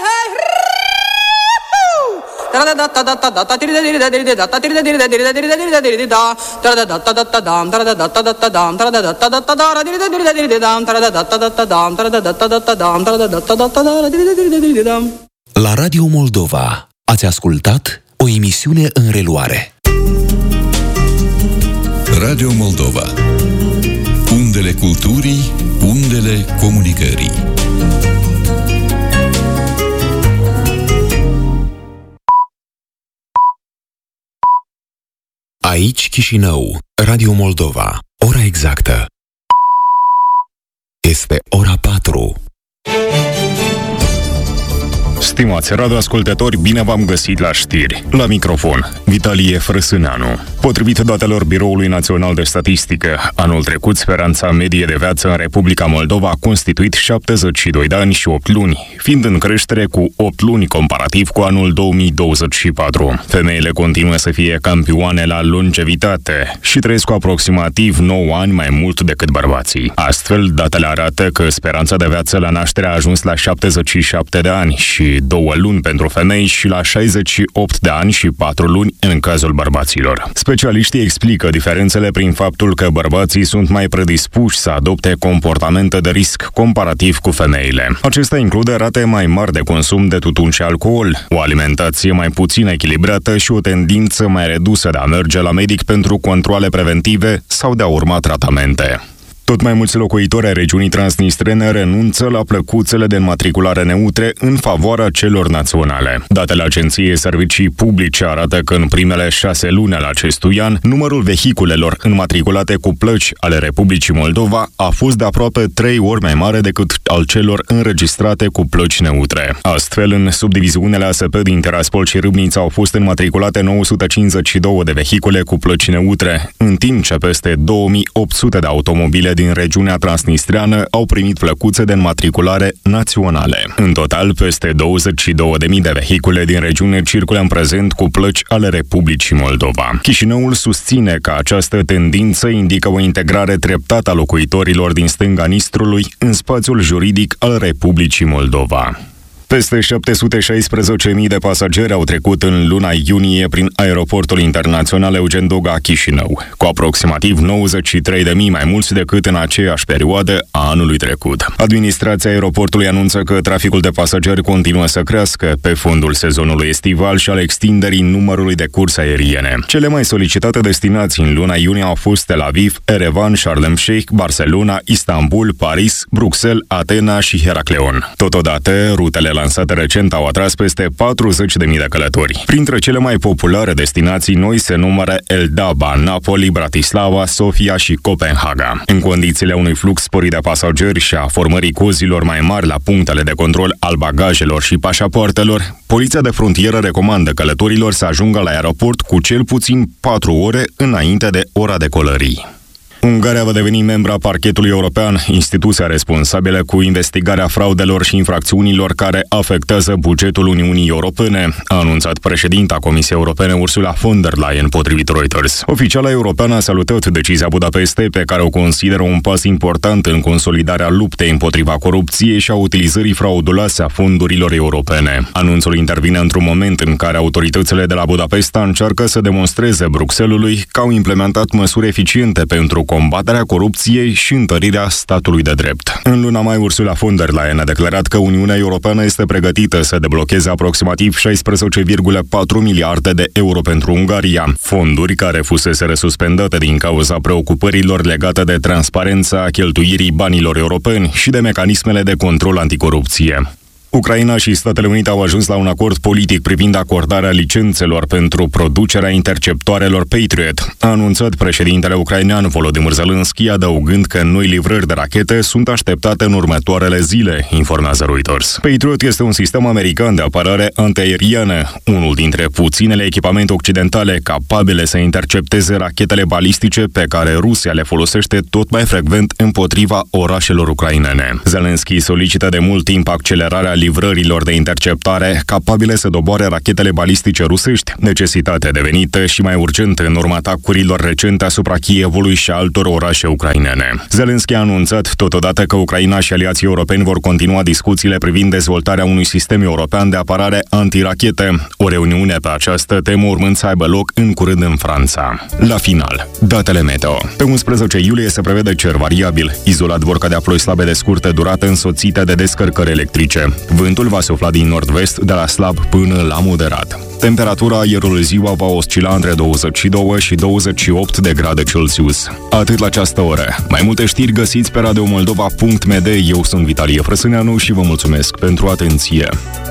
La Radio Moldova ați ascultat o emisiune în reluare. Radio Moldova. Undele culturii, undele comunicării. Aici Chișinău, Radio Moldova. Ora exactă este ora 4. Stimați radioascultători, bine v-am găsit la știri. La microfon, Vitalie Frăsâneanu. Potrivit datelor Biroului Național de Statistică, anul trecut speranța medie de viață în Republica Moldova a constituit 72 de ani și 8 luni, fiind în creștere cu 8 luni comparativ cu anul 2024. Femeile continuă să fie campioane la longevitate și trăiesc cu aproximativ 9 ani mai mult decât bărbații. Astfel, datele arată că speranța de viață la naștere a ajuns la 77 de ani și 2 luni pentru femei și la 68 de ani și 4 luni în cazul bărbaților. Specialiștii explică diferențele prin faptul că bărbații sunt mai predispuși să adopte comportamente de risc comparativ cu femeile. Acesta include rate mai mari de consum de tutun și alcool, o alimentație mai puțin echilibrată și o tendință mai redusă de a merge la medic pentru controale preventive sau de a urma tratamente. Tot mai mulți locuitori ai regiunii transnistrene renunță la plăcuțele de înmatriculare neutre în favoarea celor naționale. Datele Agenției Servicii Publice arată că în primele 6 luni ale acestui an, numărul vehiculelor înmatriculate cu plăci ale Republicii Moldova a fost de aproape 3 ori mai mare decât al celor înregistrate cu plăci neutre. Astfel, în subdiviziunile ASP din Tiraspol și Râbnița au fost înmatriculate 952 de vehicule cu plăci neutre, în timp ce peste 2800 de automobile din regiunea transnistreană au primit plăcuțe de înmatriculare naționale. În total, peste 22.000 de vehicule din regiune circulă în prezent cu plăci ale Republicii Moldova. Chișinăul susține că această tendință indică o integrare treptată a locuitorilor din stânga Nistrului în spațiul juridic al Republicii Moldova. Peste 716.000 de pasageri au trecut în luna iunie prin aeroportul internațional Eugen Doga Chișinău, cu aproximativ 93.000 mai mulți decât în aceeași perioadă a anului trecut. Administrația aeroportului anunță că traficul de pasageri continuă să crească pe fondul sezonului estival și al extinderii numărului de curse aeriene. Cele mai solicitate destinații în luna iunie au fost Tel Aviv, Erevan, Sharm el Sheikh, Barcelona, Istanbul, Paris, Bruxelles, Atena și Heracleon. Totodată, rutele lansate recent au atras peste 40.000 de călători. Printre cele mai populare destinații noi se numără Eldaba, Napoli, Bratislava, Sofia și Copenhaga. În condițiile unui flux sporit de pasageri și a formării cozilor mai mari la punctele de control al bagajelor și pașapoartelor, Poliția de Frontieră recomandă călătorilor să ajungă la aeroport cu cel puțin 4 ore înainte de ora decolării. Ungaria va deveni membra parchetului european, instituția responsabilă cu investigarea fraudelor și infracțiunilor care afectează bugetul Uniunii Europene, a anunțat președinta Comisiei Europene Ursula von der Leyen, potrivit Reuters. Oficiala europeană a salutat decizia Budapestei, pe care o consideră un pas important în consolidarea luptei împotriva corupției și a utilizării frauduloase a fondurilor europene. Anunțul intervine într-un moment în care autoritățile de la Budapesta încearcă să demonstreze Bruxellesului că au implementat măsuri eficiente pentru combaterea corupției și întărirea statului de drept. În luna mai, Ursula von der Leyen a declarat că Uniunea Europeană este pregătită să deblocheze aproximativ 16,4 miliarde de euro pentru Ungaria, fonduri care fuseseră suspendate din cauza preocupărilor legate de transparența cheltuirii banilor europeni și de mecanismele de control anticorupție. Ucraina și Statele Unite au ajuns la un acord politic privind acordarea licențelor pentru producerea interceptoarelor Patriot, a anunțat președintele ucrainean Volodymyr Zelensky, adăugând că noi livrări de rachete sunt așteptate în următoarele zile, informează Reuters. Patriot este un sistem american de apărare antiaeriană, unul dintre puținele echipamente occidentale capabile să intercepteze rachetele balistice pe care Rusia le folosește tot mai frecvent împotriva orașelor ucrainene. Zelensky solicită de mult timp accelerarea livrărilor de interceptare capabile să doboare rachetele balistice rusești, necesitate devenită și mai urgentă în urma atacurilor recente asupra Kievului și altor orașe ucrainene. Zelensky a anunțat totodată că Ucraina și aliații europeni vor continua discuțiile privind dezvoltarea unui sistem european de apărare antirachete, o reuniune pe această temă urmând să aibă loc în curând în Franța. La final, datele meteo. Pe 11 iulie se prevede cer variabil, izolat vor cădea ploi slabe de scurtă durată însoțite de descărcări electrice. Vântul va sufla din nord-vest de la slab până la moderat. Temperatura aerului ziua va oscila între 22 și 28 de grade Celsius. Atât la această oră. Mai multe știri găsiți pe radiomoldova.md. Eu sunt Vitalie Frăsâneanu și vă mulțumesc pentru atenție.